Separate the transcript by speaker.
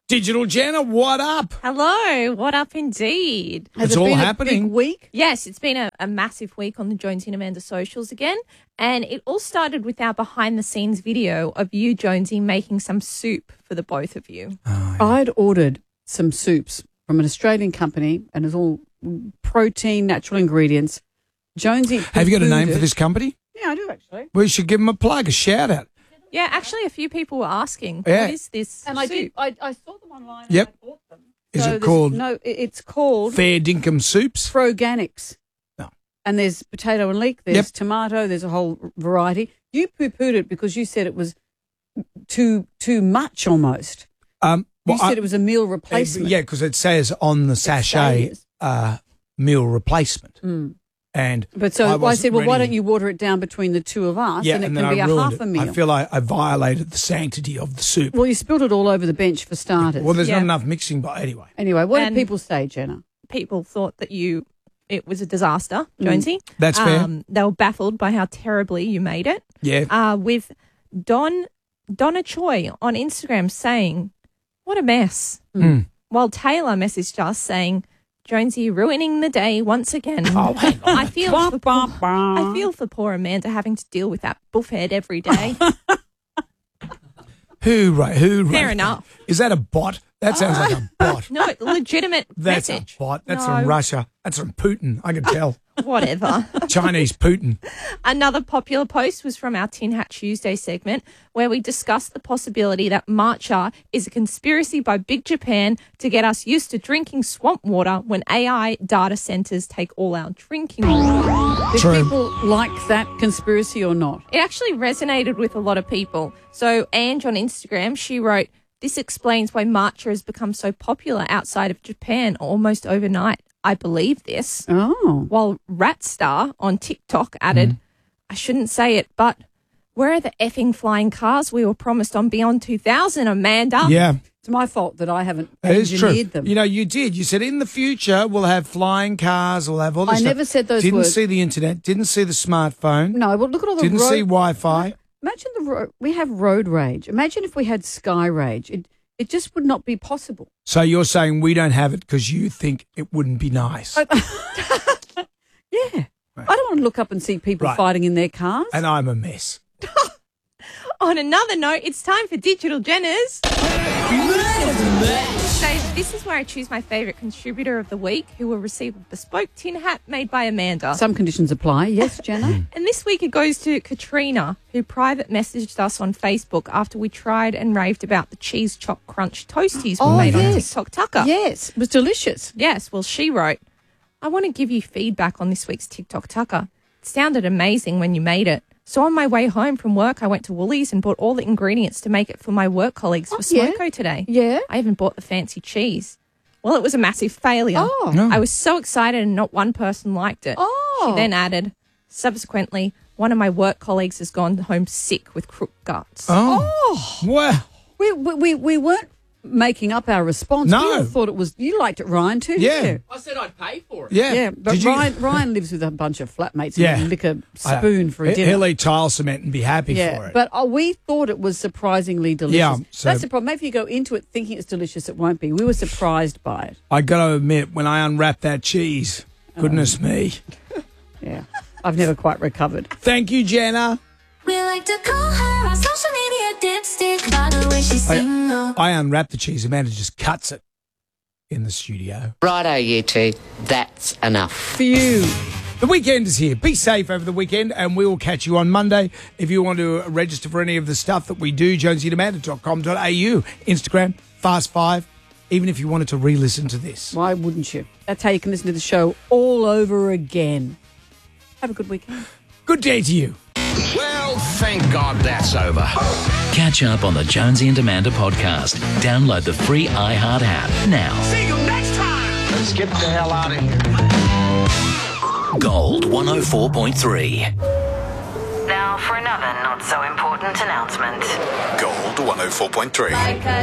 Speaker 1: Digital Jenna, what up?
Speaker 2: Hello, what up indeed?
Speaker 1: It's all happening.
Speaker 3: A big week?
Speaker 2: Yes, it's been a massive week on the Jonesy and Amanda socials again. And it all started with our behind-the-scenes video of you, Jonesy, making some soup for the both of you.
Speaker 3: I'd ordered some soups from an Australian company, and it's all protein, natural ingredients. Jonesy,
Speaker 1: Have you got a name for this company?
Speaker 3: Yeah, I do actually.
Speaker 1: We should give them a plug, a shout out.
Speaker 2: Yeah, actually, a few people were asking,
Speaker 1: Yeah.
Speaker 2: what is this
Speaker 3: And
Speaker 2: soup?
Speaker 3: I saw them online.
Speaker 1: Yep.
Speaker 3: And I bought them.
Speaker 1: Is
Speaker 3: So
Speaker 1: it
Speaker 3: there's-
Speaker 1: called
Speaker 3: No, it's called
Speaker 1: Fair Dinkum Soups?
Speaker 3: Froganics.
Speaker 1: No.
Speaker 3: And there's potato and leek. There's
Speaker 1: Yep.
Speaker 3: tomato. There's a whole variety. You poo-pooed it because you said it was too much almost.
Speaker 1: Well,
Speaker 3: You said it was a meal replacement.
Speaker 1: Yeah, because it says on the sachet,
Speaker 3: says.
Speaker 1: meal replacement. And
Speaker 3: But so I
Speaker 1: wasn't
Speaker 3: said, well, why
Speaker 1: ready.
Speaker 3: don't you water it down between the two of us,
Speaker 1: Yeah,
Speaker 3: and it
Speaker 1: then
Speaker 3: can be
Speaker 1: I
Speaker 3: a
Speaker 1: ruined
Speaker 3: half a
Speaker 1: it.
Speaker 3: meal.
Speaker 1: I feel like I violated the sanctity of the soup.
Speaker 3: Well, you spilled it all over the bench for starters.
Speaker 1: Well, there's
Speaker 2: Yeah.
Speaker 1: not enough mixing, but anyway.
Speaker 3: Anyway, what
Speaker 2: And-
Speaker 3: did people say, Jenna?
Speaker 2: People thought that it was a disaster, Jonesy.
Speaker 1: That's fair.
Speaker 2: They were baffled by how terribly you made it.
Speaker 1: Yeah.
Speaker 2: With Donna Choi on Instagram saying, what a mess. While Taylor messaged us saying, Jonesy ruining the day once again.
Speaker 1: Oh, hang on.
Speaker 2: I feel for poor Amanda having to deal with that buffhead every day.
Speaker 1: Who wrote
Speaker 2: Fair
Speaker 1: that?
Speaker 2: enough.
Speaker 1: Is that a bot? That sounds like a bot.
Speaker 2: No, legitimate
Speaker 1: That's
Speaker 2: message.
Speaker 1: a bot. That's
Speaker 2: No.
Speaker 1: from Russia. That's from Putin. I can tell.
Speaker 2: Whatever.
Speaker 1: Chinese Putin.
Speaker 2: Another popular post was from our Tin Hat Tuesday segment where we discussed the possibility that matcha is a conspiracy by Big Japan to get us used to drinking swamp water when AI data centers take all our drinking water.
Speaker 3: Did
Speaker 1: True.
Speaker 3: people like that conspiracy or not?
Speaker 2: It actually resonated with a lot of people. So Ange on Instagram, she wrote, this explains why matcha has become so popular outside of Japan almost overnight. I believe this.
Speaker 3: Oh.
Speaker 2: While Ratstar on TikTok added, I shouldn't say it, but where are the effing flying cars we were promised on Beyond 2000, Amanda?
Speaker 1: Yeah.
Speaker 3: It's my fault that I haven't
Speaker 1: That is true.
Speaker 3: engineered them.
Speaker 1: You know, you did. You said in the future we'll have flying cars, we'll have all this
Speaker 3: I
Speaker 1: stuff.
Speaker 3: never said those
Speaker 1: Didn't
Speaker 3: words.
Speaker 1: see the internet, didn't see the smartphone,
Speaker 3: No, well, look at all the
Speaker 1: didn't
Speaker 3: road.
Speaker 1: see Wi-Fi.
Speaker 3: Imagine we have road rage. Imagine if we had sky rage. It just would not be possible.
Speaker 1: So you're saying we don't have it because you think it wouldn't be nice.
Speaker 3: Yeah. I don't want to look up and see people
Speaker 1: Right.
Speaker 3: fighting in their cars.
Speaker 1: And I'm a mess.
Speaker 2: On another note, it's time for Digital Jenners. So this is where I choose my favourite contributor of the week who will receive a bespoke tin hat made by Amanda.
Speaker 3: Some conditions apply. Yes, Jenna?
Speaker 2: And this week it goes to Katrina, who private messaged us on Facebook after we tried and raved about the cheese chop crunch toasties we made on
Speaker 3: yes.
Speaker 2: TikTok Tucker.
Speaker 3: Yes. It was delicious.
Speaker 2: Yes, well, she wrote, I want to give you feedback on this week's TikTok Tucker. It sounded amazing when you made it. So on my way home from work, I went to Woolies and bought all the ingredients to make it for my work colleagues for
Speaker 3: yeah.
Speaker 2: Smoko today.
Speaker 3: Yeah.
Speaker 2: I even bought the fancy cheese. Well, it was a massive failure.
Speaker 3: Oh.
Speaker 1: No.
Speaker 2: I was so excited and not one person liked it.
Speaker 3: Oh.
Speaker 2: She then added, subsequently, one of my work colleagues has gone home sick with crook guts.
Speaker 1: Oh. Well,
Speaker 3: We weren't making up our response.
Speaker 1: No.
Speaker 3: We all thought it was, you liked it, Ryan, too,
Speaker 1: Yeah.
Speaker 3: didn't
Speaker 4: I said I'd pay for it.
Speaker 1: yeah.
Speaker 3: you? Yeah, but
Speaker 1: Did you-
Speaker 3: Ryan lives with a bunch of flatmates
Speaker 1: Yeah.
Speaker 3: and he'll lick a spoon for a dinner.
Speaker 1: He'll eat tile cement and be happy for
Speaker 3: Yeah,
Speaker 1: it.
Speaker 3: but we thought it was surprisingly delicious.
Speaker 1: Yeah, so-
Speaker 3: That's the problem. Maybe if you go into it thinking it's delicious, it won't be. We were surprised by it.
Speaker 1: I got to admit, when I unwrapped that cheese, goodness me.
Speaker 3: Yeah, I've never quite recovered.
Speaker 1: Thank you, Jenna.
Speaker 5: We like to call her our social media dipstick by the way she sings.
Speaker 1: I unwrapped the cheese. Amanda just cuts it in the studio.
Speaker 4: Righto, you two. That's enough.
Speaker 3: For you,
Speaker 1: The weekend is here. Be safe over the weekend, and we will catch you on Monday. If you want to register for any of the stuff that we do, jonesyandamanda.com.au, Instagram, Fast5, even if you wanted to re-listen to this.
Speaker 3: why wouldn't you? That's how you can listen to the show all over again. Have a good weekend.
Speaker 1: Good day to you.
Speaker 6: Well, thank God that's over.
Speaker 7: Catch up on the Jonesy and Amanda podcast. Download the free iHeart app now.
Speaker 6: See you next time. Let's get the hell out of here.
Speaker 7: Gold 104.3.
Speaker 8: Now for another not so important announcement.
Speaker 6: Gold 104.3.
Speaker 5: Like a